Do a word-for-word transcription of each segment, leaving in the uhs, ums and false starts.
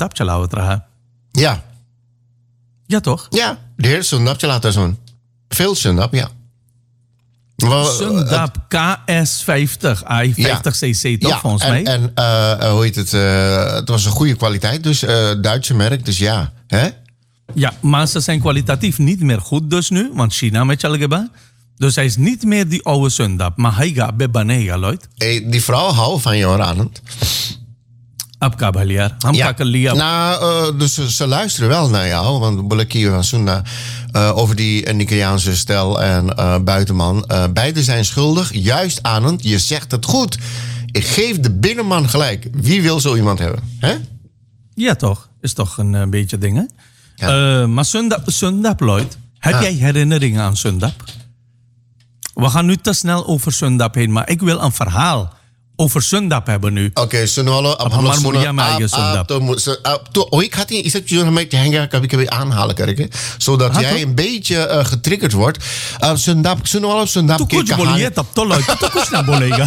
Sundap चलावत रहा. Ja. Ja, toch? Ja, de heer Sundap चलाता zo'n. Veel Sundap, ja. Wel, Sundap K S vijftig, I vijftig cc toch, ja, volgens en, mij? En uh, hoe heet het? Uh, het was een goede kwaliteit, dus uh, Duitse merk, dus ja. Hè? Ja, maar ze zijn kwalitatief niet meer goed dus nu, want China met Chalgeba. Dus hij is niet meer die oude Sundap, maar hij gaat bij Banega, Lloyd. Hey, die vrouw houdt van jou, Ranend. Abka Baliar. Ja, nou, uh, dus ze, ze luisteren wel naar jou, want Bolekio van Sunda uh, over die uh, Nigeriaanse stel en uh, buitenman. Uh, beide zijn schuldig, juist Anand, je zegt het goed. Ik geef de binnenman gelijk. Wie wil zo iemand hebben? Hè? Ja, toch? Is toch een uh, beetje ding, hè? Ja. Uh, maar Sundap, Sundap, Lloyd, heb ah. jij herinneringen aan Sundap? We gaan nu te snel over Sundap heen, maar ik wil een verhaal over Sundap hebben nu. Oké, okay, Sundap. Apa Muria Maya Sundap. Oh, ik had niet iets dat je een beetje hangen, ik heb aanhalen kijken, zodat jij een beetje uh, getriggerd wordt. Uh, Sundap, Sundap, Sundap. Tu kuch bolie tap to loy, tu kuch na bolega.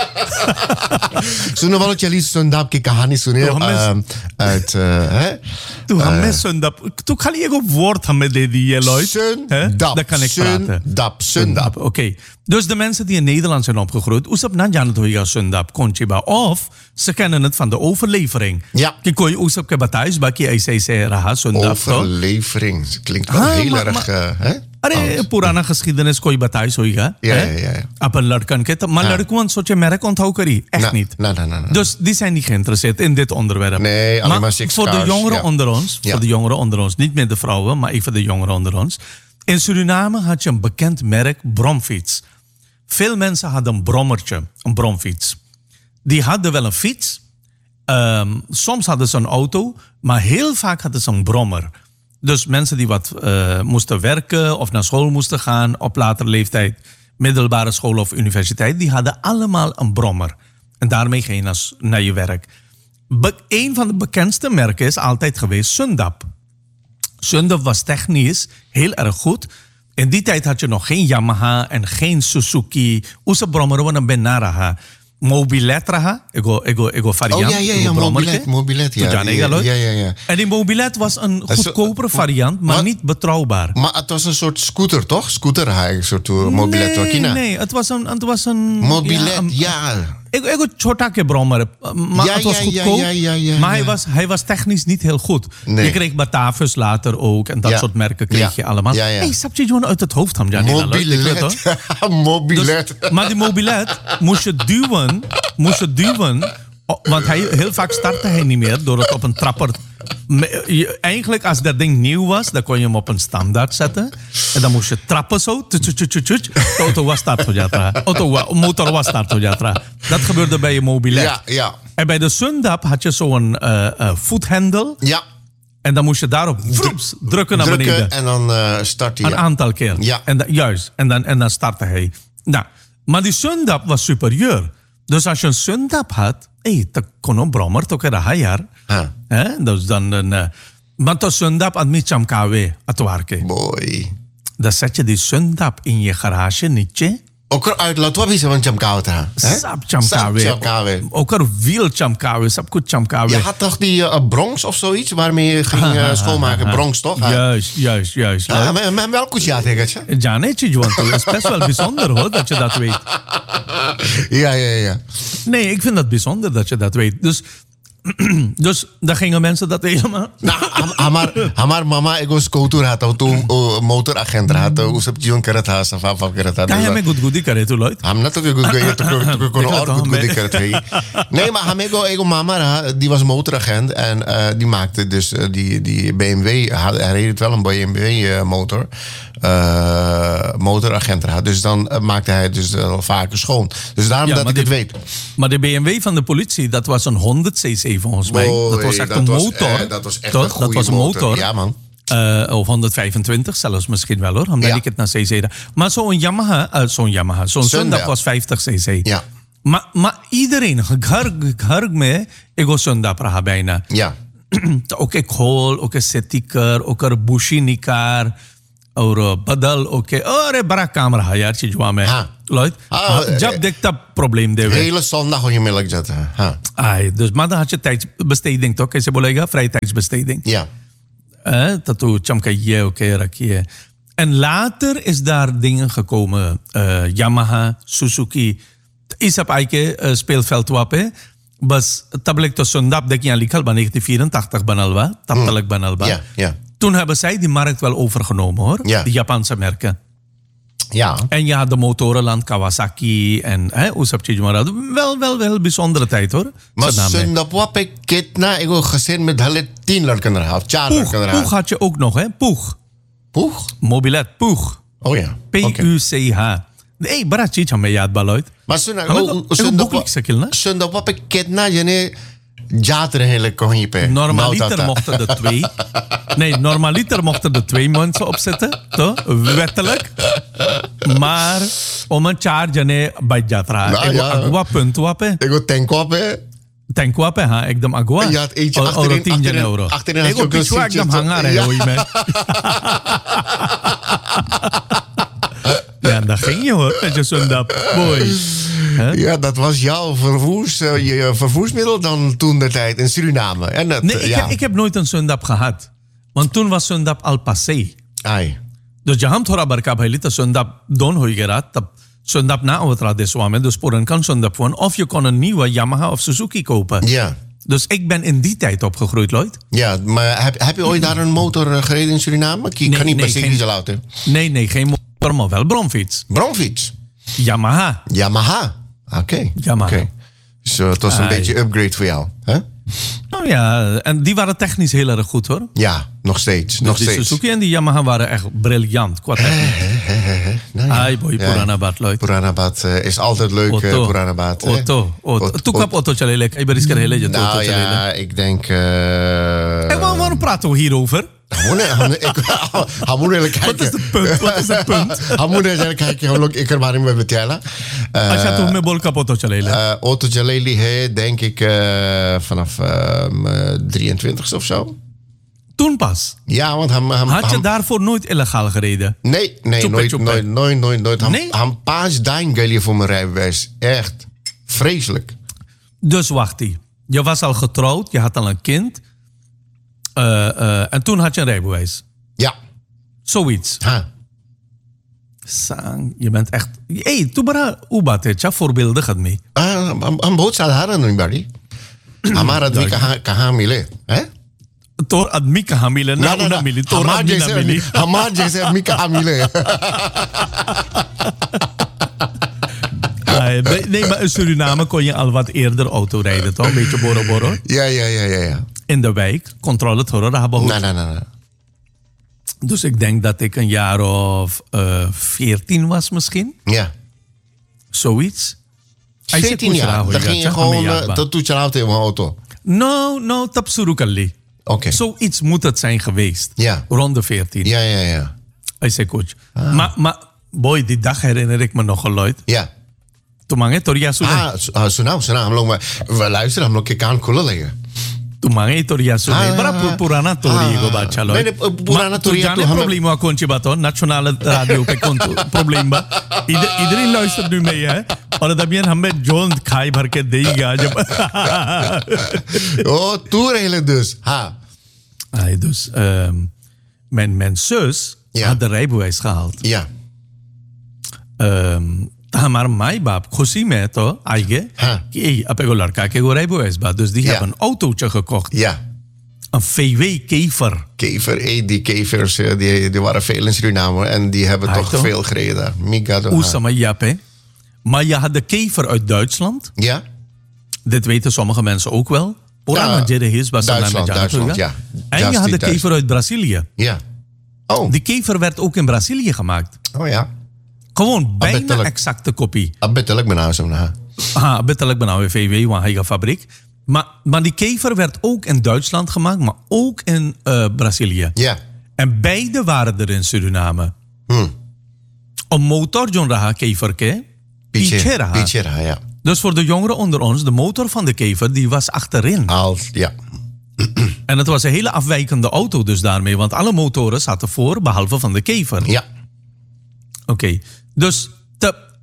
Sundap chali Sundap ki kahani sune uit hè. Tu hamme Sundap. Tu khali ego woord hamme de die Lloyd. Sundap. Daar kan ik praten. Sundap, Sundap. Oké. Okay. Dus de mensen die in Nederland zijn opgegroeid, oesap nan jan het hoiga Sundap konchiba of ze kennen het van de overlevering. Ja. Kikoy oesap ke batayus baki ai sei sei raha Sundap. Overlevering. Klinkt wel ah, heel maar, erg, uh, hè? अरे पुराना geschiedenis कोई बताइस होगा ja, ja, ja, ja. अपन लड़कन के maar लड़कों सोचे merk onthoud करी echt niet. Nee, nee, nee. Dus die zijn niet geïnteresseerd in dit onderwerp. Nee, alleen maar six voor de jongeren ja. onder ons, ja. voor de jongeren onder ons, niet meer de vrouwen, maar even de jongeren onder ons. In Suriname had je een bekend merk bromfiets. Veel mensen hadden een brommertje, een bromfiets. Die hadden wel een fiets. Um, soms hadden ze een auto, maar heel vaak hadden ze een brommer. Dus mensen die wat uh, moesten werken of naar school moesten gaan op latere leeftijd, middelbare school of universiteit, die hadden allemaal een brommer. En daarmee ging je naar, naar je werk. Be- een van de bekendste merken is altijd geweest Sundap. Sundap was technisch heel erg goed. In die tijd had je nog geen Yamaha en geen Suzuki. Oese brommer waren ben naraha. Mobilet raha, ego, ego, ego variant. Oh ja, ja, ja, mobilet, mobilet, ja. Ja, ja, ja, ja, ja. En die mobilet was een goedkopere variant, maar, maar niet betrouwbaar. Maar het was een soort scooter, toch? Scooter, een soort mobilet. Nee, nee, het was een... Het was een mobilet, ja. ja. Ik heb een छोटा के brommer, maar ja, het was ja, goedkoop. Ja, ja, ja, ja, maar hij ja. was, hij was technisch niet heel goed. Nee. Je kreeg Batavus later ook en dat ja. soort merken kreeg ja. je allemaal. Ja, ja. Hey, snap je gewoon uit het hoofd ham, mobilet. mobilet. Dus, maar die mobilet moest je duwen, moest je duwen, want hij, heel vaak startte hij niet meer door het op een trapper. Eigenlijk als dat ding nieuw was, dan kon je hem op een standaard zetten. En dan moest je trappen zo. De auto was start ho jatra. Auto, motor was start ho jatra. Dat gebeurde bij je mobilet. Ja, ja. En bij de Sundap had je zo'n uh, uh, voethendel. Ja. En dan moest je daarop vroeps, drukken naar drukken beneden. En dan uh, start hij. Een ja. aantal keer. Ja. En da, juist. En dan, en dan startte hij. Nou, maar die Sundap was superieur. Dus als je een Sundap had, hey, dat kon een brommer, toch era hayar. Huh. Dus dan een... Uh, maar to Sundap at mi chamkawe atwarke. Boy. Dan zet je die Sundap in je garage, niet je? Ook eruit laat wat is een chamkawe te Sap chamkawe. Ook er wiel chamkawe, sap goed chamkawe. Je had toch die uh, Bronx of zoiets waarmee je ging uh, schoonmaken? Bronx toch? Juist, juist, juist. Ja, maar, maar welke ja tegen het? Ja, nee, het is best wel bijzonder hoor, dat je dat weet. Ja, ja, ja. Nee, ik vind dat bijzonder dat je dat weet. Dus... Dus dan gingen mensen dat helemaal... Nou, hamar, hamar mama ego scooter had, toen motoragent had, hoe ze het karat had, of af karat had. Kan je me goed goed karat hoe luid? Ham net ook goed goed goed goed goed goed karat. Nee, maar ham ego ego mama die was motoragent en uh, die maakte dus uh, die die B M W, hij reed wel een B M W uh, motor. Uh, motoragent had. Dus dan uh, maakte hij dus uh, vaker schoon. Dus daarom ja, dat ik de, het weet. Maar de B M W van de politie, dat was een honderd cc volgens mij. Boy, dat was echt dat een was, motor. Eh, dat was echt Toch? een goede Dat was een motor. motor. Ja, man. Uh, of honderdvijfentwintig zelfs misschien wel hoor. Dan ja. ik het naar cc. Maar zo'n Yamaha, uh, zo'n Yamaha, zo'n Sundap was vijftig cc. Ja. Maar, maar iedereen, garg me, ik was Sundap raha bijna. Ja. Ook ik hol, ook een Setiker, ook een Bushinikar. और बदल ओके अरे बड़ा काम रहा यार चीज में Lloyd. Ah, Jab dik dat probleem De dewe. hele zondag kon je melk zetten. Ha. Ai, dus maar dan had je tijdsbesteding toch? Kijk, bolega, vrije tijdsbesteding. Ja. Eh, dat toen chamka je oké rakie. En later is daar dingen gekomen. Uh, Yamaha, Suzuki. Isap aike uh, speelveld wapen. Bas tablik to sundap dek yan likal ba negentien vierentachtig banalwa. Taptalik banalwa. Ja, ja. Toen hebben zij die markt wel overgenomen hoor. Ja. Die Japanse merken. Ja. En je had de motorenland Kawasaki en hè, Usap Chijumara. Wel, wel, wel bijzondere tijd hoor. Maar Zo'n naam, hè. sundap wape kitna ego gezin met halle tien lerken eraf. Tja Poeg, lerken Poeg eraf. had je ook nog hè. Poeg. Poeg? Mobilet, Poeg. Oh ja. P U C H. Nee, barachi chame yaad baloit. Maar sundap Ego boeklik sekil na. sundap wape kitna jene jater hele konjipe. Normaliter mochten er twee. Nee, normaliter mochten er twee mensen opzetten. Toch? Wettelijk. Maar om een charge nee bij jatra. Nou, Ego ja. agua punt wape. Ego tank wape. Tank wape ha. Ekdam agua. Je had eentje O- achterin- oro tien achterin- euro. achterin had je Ego ook een pichwa seatje, ekdam toch? hangar hè. Ja. Hoor je me. Ja, daar ging je hoor. Met je sundap. Boy. Ja, dat was jouw vervoers, uh, je vervoersmiddel dan toen de tijd in Suriname. En dat, Nee, ik, ja. heb, ik heb nooit een sundap gehad. Want toen was sundap al passé. Ai. Dus je ham thora barka bhaili ta sundap don hoi gera tab sundap na awatra deswame dus voor een kan sundap van of je kon een nieuwe Yamaha of Suzuki kopen. Ja. Dus ik ben in die tijd opgegroeid, Lloyd. Ja, maar heb, heb je ooit daar een motor uh, gereden in Suriname? Ik Nee, kan niet nee, per se geen- dieselauto. Nee, nee, geen motor, maar wel bromfiets. Bromfiets. Yamaha. Yamaha. Oké. Yamaha. Oké. Dus uh, het was een Ai. beetje upgrade voor jou. Hè? Nou ja, en die waren technisch heel erg goed hoor. Ja, nog steeds. nog Dus die steeds. Suzuki en die Yamaha waren echt briljant qua techniek. Nou ja. Ai boy, Ja. Puranabat, Lloyd. Puranabad uh, is altijd leuk, uh, Otto. Puranabad. hè? Otto. Otto. Ot- Tu kap Ot- Otto chalele. Kay baris kar hele je Nou Otto chalele. ja, ik denk... Uh, En waarom, waarom praten we hierover? Hij moet eerlijk kijken. Wat is het punt? Wat is het punt? Hij moet eerlijk kijken hoe lang ik er maar in wil vertellen. Uh, Als je toch met bol kap Otto chalele. uh, Otto Jaleli, he, denk ik uh, vanaf uh, drieëntwintigste of zo. Toen pas. Ja, want hij... hij Had je hij- daarvoor nooit illegaal gereden? Nee, nee, Tjoepe, nooit, tjoepe. nooit, nooit, nooit, nooit. Hij, Nee? hij paas dijn voor mijn rijbewijs. Echt. Vreselijk. Dus wacht die. Je was al getrouwd, je had al een kind. Uh, uh, en toen had je een rijbewijs. Ja. Zoiets. Ha. Sang, je bent echt... Hé, hey, toen bara ubat het, ja, voorbeeldig het mee. Ah, Aan boot staat haar aan bari. Amara dwi kahamile. Hè? Tor admika hamile, na una mili, tor admina mili. Hamad jese mika hamile. Ah, nee, nee, maar in Suriname kon je al wat eerder auto rijden, toch? Een beetje borro borro. Ja, ja, ja, ja, ja. In de wijk, controle horen, daar hebben we. Nee, nee, nee, nee. Dus ik denk dat ik een jaar of uh, veertien was misschien. Ja. Zoiets. veertien jaar. Dan ging je gewoon uh, tot toetje auto in mijn auto. No, no, tap surukali. Oké. Zoiets moet het zijn geweest. Ja. Rond de veertien. Ja, ja, ja. Ik zei coach. Maar, maar, boy, die dag herinner ik me nog Lloyd. Ja. Toen mang het Toria Sune. Ah, so, so nou, so nou. हम लोग में- we luisteren, हम लोग के कान खुले लगे. Toen mang het Toria Sune. Ah, Bara pu- Purana Tori go bacha Lloyd. Nee, nee, Purana Tori, Maar toen toen hebben- probleem wa konchi bato. Nationale radio pe konto probleem ba. Ieder, iedereen luistert nu mee hè. और तब ये हमें जोन खाई भर के देगा जब. Oh, toerelen dus. Ha. Ay, dus um, mijn, mijn zus Ja. had de rijbewijs gehaald. Ja. Um, हमारा माई बाप खुशी में तो आएंगे हाँ. कि "Hey, अब एगो लड़का के एगो rijbewijs बा dus die Ja. hebben een autootje gekocht, Ja. een V W Kever. Kever, eh, die kevers, eh, die, die waren veel in Suriname. En die hebben Ah, toch toch? veel gereden daar. Migado. Oesama Jappe. Maar je had de Kever uit Duitsland. Ja? Dit weten sommige mensen ook wel. Orana Ja, Jere His was Duitsland, dan met Duitsland, Japan, ja. En je Juist had die de Kever uit Brazilië. Ja. Oh. Die Kever werd ook in Brazilië gemaakt. Oh ja. Gewoon bijna Abettelijk. exacte kopie. Abettelijk ben nou zo. na. Ah, betalelijk ben nou V W, want hij gaat fabriek. Maar, maar die Kever werd ook in Duitsland gemaakt, maar ook in uh, Brazilië. Ja. En beide waren er in Suriname. Hmm. Een motor, John Raha Kever, ke? Pichera. Pichera, ja. Dus voor de jongeren onder ons, de motor van de Kever, die was achterin. Als, ja. En het was een hele afwijkende auto dus daarmee, want alle motoren zaten voor, behalve van de Kever. Ja. Oké, dus te,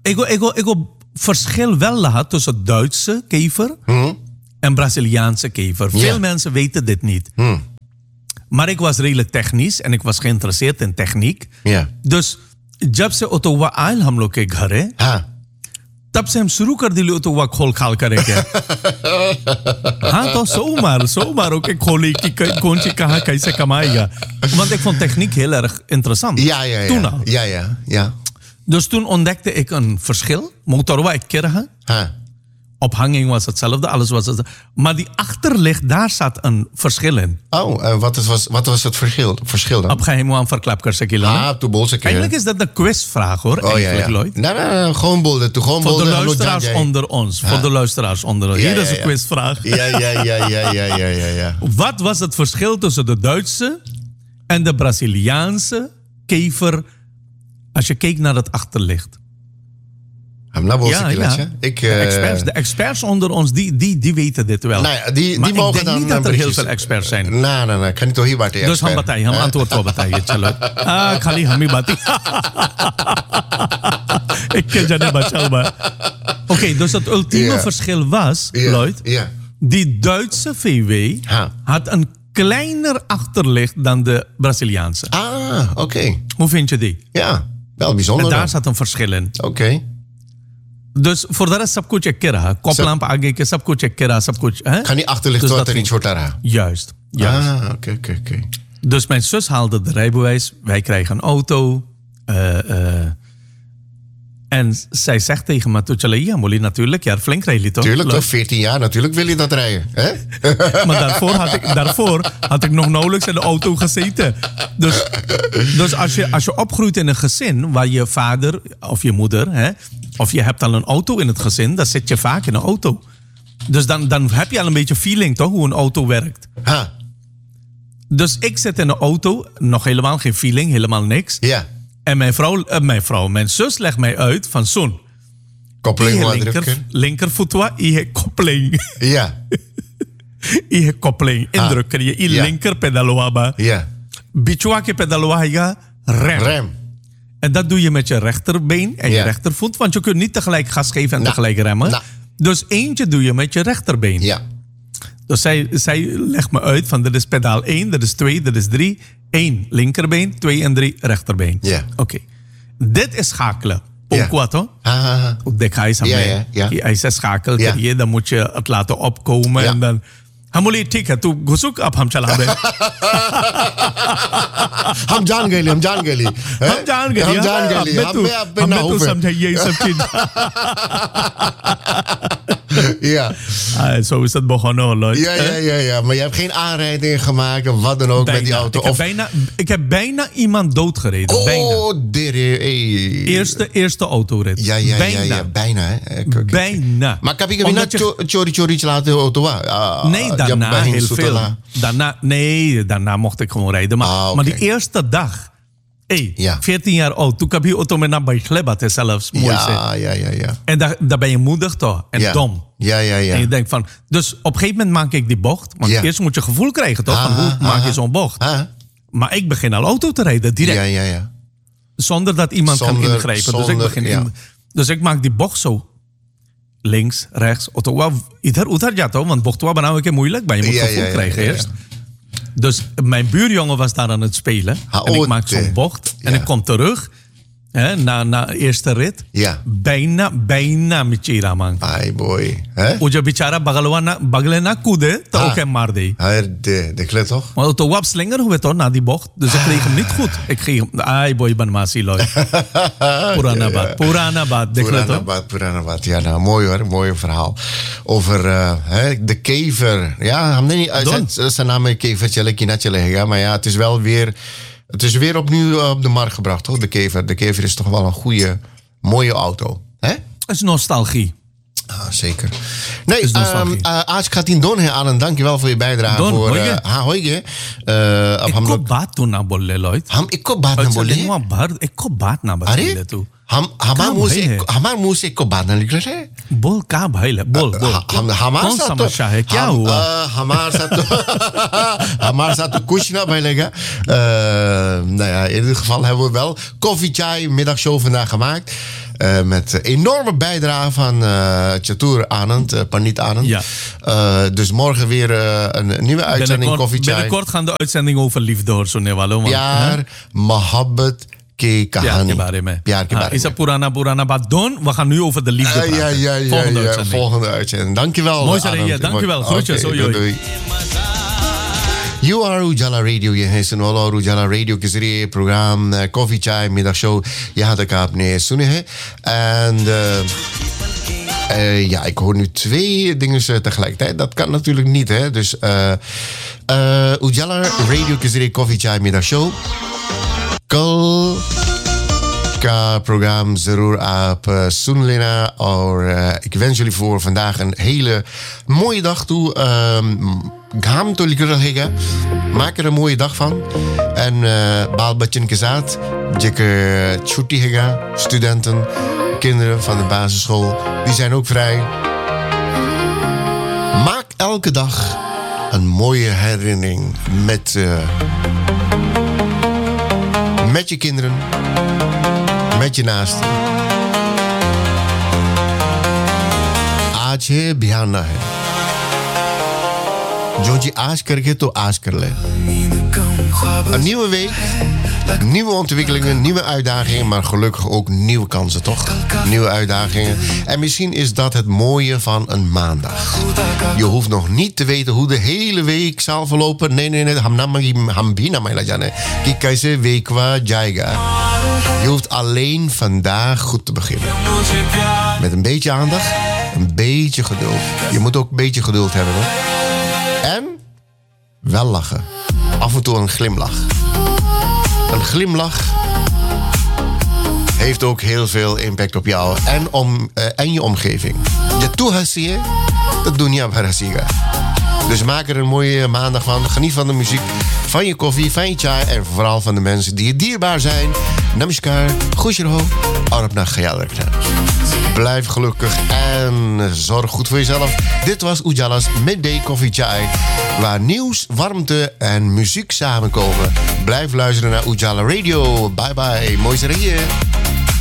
Ik ik ik verschil wel laat tussen Duitse kever Hmm? en Braziliaanse kever. Veel Ja. mensen weten dit niet. Hmm. Maar ik was redelijk technisch en ik was geïnteresseerd in techniek. Ja. Dus जब से Ottawa oil हम लोग के घर है हाँ तब से हम शुरू कर दिली ओटोवा खोल खाल करेंगे हाँ तो zomaar zomaar ook ik खोली कि कौन सी कहाँ कैसे कमाएगा want ik vond techniek heel erg interessant Ja, ja, ja. toen al. Ja, ja, ja. Dus toen ontdekte ik een verschil motorwa ik kergen Huh. ophanging was hetzelfde alles was hetzelfde maar die achterlicht daar zat een verschil in Oh, uh, wat, is, was, wat was het verschil, verschil dan? op ga je hem aan verklap कर सकेला Ah, toen bolse keer. eigenlijk is dat een quizvraag hoor Oh ja, eigenlijk ja. Lloyd. Nee, nee, nee, gewoon bolde. Toen gewoon Voor de bolde. Hallo, luisteraars Jan, jij. onder ons. Voor de luisteraars onder ons. Ja, Hier ja, is een ja. quizvraag. Ja, ja, ja, ja, ja, ja, ja, ja. Wat was het verschil tussen de Duitse en de Braziliaanse kever als je keek naar het achterlicht? Hem nou bolse Ja, keer, ja. hè? Ik, De eh, experts, de experts onder ons, die, die, die weten dit wel. nou ja, die, maar die mogen ik denk dan niet dat er heel berichtjes- veel experts zijn. Nee, nee, nee. Kan niet toch hier waar de Dus हम expert. बताइए हम antwoord को बताइए चलो ah खाली हम ही बात ik ken je bachal maar oké dus het ultieme Ja. verschil was Ja, Lloyd ja. die Duitse V W Ha. had een kleiner achterlicht dan de Braziliaanse. Ah, oké. Hoe vind je die? Ja, wel En bijzonder daar dan. zat een verschil in. Oké. Dus voor de rest सब कुछ check करा koplamp आगे के सब कुछ check करा सब कुछ hè? Kan die achterlicht Dus wat dat er ging- iets wordt daar. Juist. Juist. Ah, oké, oké, oké. Dus mijn zus haalde de rijbewijs. Wij krijgen een auto. eh, eh, en zij zegt tegen me, "Toetjale, ja, Molly, natuurlijk, ja, flink rijden toch? Tuurlijk, Leuk." toch? veertien jaar, natuurlijk wil je dat rijden. Hè? Maar daarvoor had, ik, daarvoor had ik nog nauwelijks in de auto gezeten. Dus, dus als, je, als je opgroeit in een gezin waar je vader of je moeder, hè, of je hebt al een auto in het gezin, dan zit je vaak in een auto. Dus dan, dan heb je al een beetje feeling toch, hoe een auto werkt. Ha, Dus ik zit in een auto, nog helemaal geen feeling, helemaal niks. ja. En mijn vrouw, eh, mijn vrouw, mijn zus legt mij uit van zoon. Koppeling Je maar linker, drukken. linkervoet, je koppeling. Ja, Je koppeling, indrukken. Je Ja. linker pedaloaba. ja. Bichua ke pedaloa je rem. Rem. En dat doe je met je rechterbeen en je Ja. rechtervoet. Want je kunt niet tegelijk gas geven en Nou, tegelijk remmen. nou. Dus eentje doe je met je rechterbeen. Ja. Dus zij, zij legt me uit van dit is pedaal één, dit is twee, dit is drie. één linkerbeen, twee en drie rechterbeen. Ja. Oké. Dit is schakelen. Ja. Ook wat hoor. Ha, ha, ha. Op de kais Ja, ja, ja. Hij zegt schakel, Ja. krijg je, dan moet je het laten opkomen. Ja. En dan... Hamuli, ठीक है तू घुसुक अब हम चला दे हम जान गए हम जान गए हम जान गए हम जान अब गए मैं तू हमें अब हमें ना तू होवे समझाइए ये सब चीज Ja. Ah, zo is het begonnen hoor, Lloyd. Ja, ja, ja, ja. Maar je hebt geen aanrijding gemaakt of wat dan ook met die auto. Ik heb, Of... bijna, ik heb bijna iemand doodgereden. Bijna. Oh, dere. Hey. Eerste, eerste autorit. Ja, ja, bijna. ja, ja. Bijna, hè. Oké, oké. Bijna. Maar heb je Omdat niet je- chori chori laten auto? Ah, Nee, daarna heel veel. Daarna, nee, daarna mocht ik gewoon rijden. Maar, Ah, oké. maar die eerste dag... Hey, Ja. veertien jaar oud. Toen heb je auto met naar Bajklebat zelfs. Mooi zeg. Ja, ja, ja, ja. En daar, daar ben je moedig toch? En Ja. dom. Ja, ja, ja. En je denkt van... Dus op een gegeven moment maak ik die bocht. Want Ja. eerst moet je gevoel krijgen toch? Van Aha, hoe maak je aha. zo'n bocht? Ah, Maar ik begin al auto te rijden, direct. ja, ja, ja. Zonder dat iemand kan Zonder- ingrijpen. dus, ik zonder- begin ja. in, dus ik maak die bocht zo. Links, rechts. Auto, wow, ieder utar jato, want bocht was nou een keer moeilijk. Maar je moet Ja, gevoel ja, ja, krijgen ja, ja. eerst. Dus mijn buurjongen was daar aan het spelen. Ha, en ik oh, maak zo'n de- bocht. En ja. ik kom terug. Hè, na, na de eerste rit. Ja. Bijna, bijna met Chira, man. Ai, boy. Hè? O je bichara bagalwa na bagale na kude, to Ah. ook hem maar deed. Ah, de, de klet toch? Maar auto wap slinger hoe het hoor, na die bocht. Dus ik kreeg hem niet goed. Ik kreeg hem, ai boy, ban masi loy. Puranabad, Puranabad, de klet hoor. Puranabad, Puranabad. Ja, nou, mooi hoor. Mooi verhaal. Over uh, hè, de kever. Ja, hem niet uit zijn naam kevertje, lekker leggen. Maar ja, het is wel weer... Het is weer opnieuw op de markt gebracht, toch? De kever. De kever is toch wel een goede, mooie auto. Hè? Dat is nostalgie. Ah, zeker. Nee, Is nostalgie. um, uh, Aaj Katin Don, hè, Alan, dankjewel voor je bijdrage. Don, voor, hoige. uh, ha, hoige. Uh, Ik ko baat toen naar bolle, Lloyd. Ham, ik ko baat na Uit bolle. zijn bar, ik ko baat naar Are? bolle toe. Ham, hamar Kam moes hai ik, hai. hamar moes ik ko baat na likle है बोल का भाई ले बोल बोल हम हमारे कौन साथ समस्या है क्या हम, हुआ अ, हमारे साथ तो हमारे साथ तो कुछ ना भइलेगा. Uh, nou ja, in ieder geval hebben we wel koffie, chai, middagshow vandaag gemaakt. Uh, met enorme bijdrage van uh, Chatur Anand, uh, Panit Anand. Ja. Uh, dus morgen weer uh, een nieuwe uitzending Koffie Chai. Binnenkort gaan de uitzending over liefde hoor, zo Newalo. Pyar, Mohabbat ke kahani. Pyar ke baare. Is dat Purana Purana Badon? We gaan nu over de liefde praten. Uh, ja, ja, ja, volgende ja, uitzending. Volgende uitzending. Dankjewel. Mooi zo, ja, dankjewel. Groetjes. Okay, doei, doei. You are Ujala Radio. Je heeft een Olo Ujala Radio के जरिए program Coffee Chai middagshow यहाँ तक आपने सुने हैं. En uh, uh, ja, ik hoor nu twee dingen tegelijkertijd. Dat kan natuurlijk niet, hè. Dus uh, uh, Ujala Radio के जरिए Coffee Chai middagshow. कल का program जरूर आप uh, सुन लेना. और uh, ik wens jullie voor vandaag een hele mooie dag toe. Um, घाम तो निकल रहेगा. Maak er een mooie dag van. En uh, baal bachchen ke sath, जेकर छुट्टी हैगा, studenten, kinderen van de basisschool, die zijn ook vrij. Maak elke dag een mooie herinnering met, uh, met je kinderen, met je naasten. आज है बिहान ना है. जो जी आज करके तो आज कर ले. Een nieuwe week, nieuwe ontwikkelingen, nieuwe uitdagingen, maar gelukkig ook nieuwe kansen, toch? Nieuwe uitdagingen. En misschien is dat het mooie van een maandag. Je hoeft nog niet te weten hoe de hele week zal verlopen. Nee, nee, nee. Ham bhi na maila jane ki kaise weekwa jayega. Je hoeft alleen vandaag goed te beginnen. Met een beetje aandacht, een beetje geduld. Je moet ook een beetje geduld hebben, hoor. En wel lachen. Af en toe een glimlach. Een glimlach heeft ook heel veel impact op jou en, om, uh, en je omgeving. Je toehassie, dat dunia bhar hasiga. Dus maak er een mooie maandag van. Geniet van de muziek, van je koffie, van je chai en vooral van de mensen die je dierbaar zijn. Namaskar, खुश रहो और अपना ख्याल रखना. Blijf gelukkig en zorg goed voor jezelf. Dit was Ujala's Midday Coffee Chai, waar nieuws, warmte en muziek samenkomen. Blijf luisteren naar Ujala Radio. Bye bye. Mooi z'n